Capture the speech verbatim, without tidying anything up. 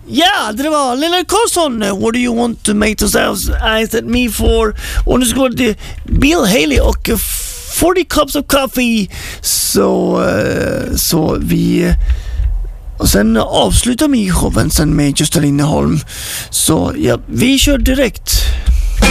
Ja, det var Leonard Carlson. What do you want to make yourselves eyes at me for? Och nu ska det Bill Haley och fyrtio cups of coffee. Så, uh, så vi... Och sen avslutar vi showen sen med Gösta Linderholm. Så ja, vi kör direkt.